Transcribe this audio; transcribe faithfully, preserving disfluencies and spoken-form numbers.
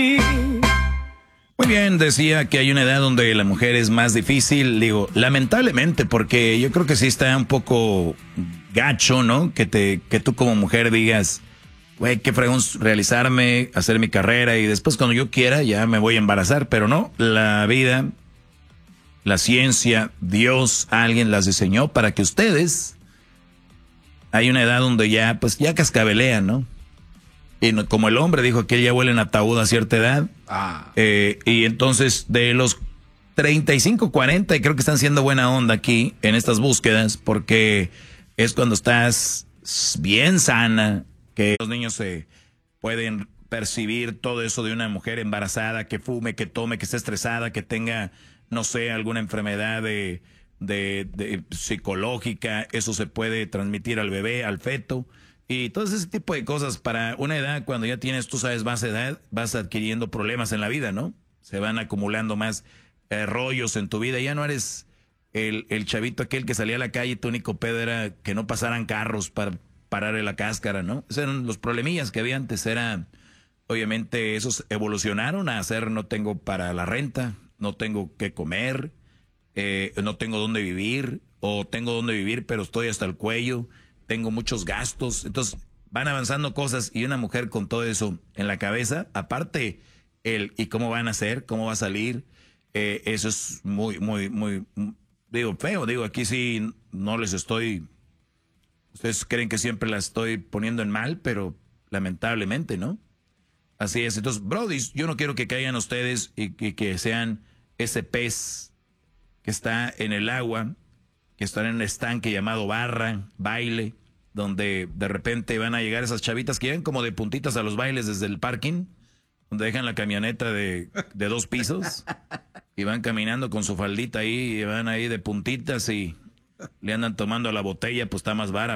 Muy bien, decía que hay una edad donde la mujer es más difícil, digo, lamentablemente, porque yo creo que sí está un poco gacho, ¿no? Que te, que tú como mujer digas, güey, qué fregón realizarme, hacer mi carrera y después cuando yo quiera ya me voy a embarazar, pero no, la vida, la ciencia, Dios, alguien las diseñó para que ustedes, hay una edad donde ya, pues ya cascabelean, ¿no? Y no, como el hombre dijo que ya huelen ataúd a cierta edad. Ah. Eh, y entonces de los treinta y cinco, cuarenta, y creo que están siendo buena onda aquí en estas búsquedas, porque es cuando estás bien sana, que los niños se pueden percibir todo eso de una mujer embarazada, que fume, que tome, que esté estresada, que tenga, no sé, alguna enfermedad de, de, de psicológica. Eso se puede transmitir al bebé, al feto. Y todo ese tipo de cosas para una edad, cuando ya tienes, tú sabes, más edad, vas adquiriendo problemas en la vida, ¿no? Se van acumulando más eh, rollos en tu vida. Ya no eres el, el chavito aquel que salía a la calle y tu único pedo era que no pasaran carros para pararle la cáscara, ¿no? Esos eran los problemillas que había antes. Era, obviamente, esos evolucionaron a hacer no tengo para la renta, no tengo qué comer, eh, no tengo dónde vivir, o tengo dónde vivir pero estoy hasta el cuello. Tengo muchos gastos, entonces van avanzando cosas y una mujer con todo eso en la cabeza, aparte el y cómo van a hacer, cómo va a salir, eh, eso es muy, muy, muy, digo, feo, digo, aquí sí no les estoy, ustedes creen que siempre la estoy poniendo en mal, pero lamentablemente, ¿no? Así es, entonces, brodis, yo no quiero que caigan ustedes y, y que sean ese pez que está en el agua, que está en un estanque llamado barra, baile, donde de repente van a llegar esas chavitas que llegan como de puntitas a los bailes desde el parking, donde dejan la camioneta de, de dos pisos y van caminando con su faldita ahí y van ahí de puntitas y le andan tomando la botella, pues está más vara.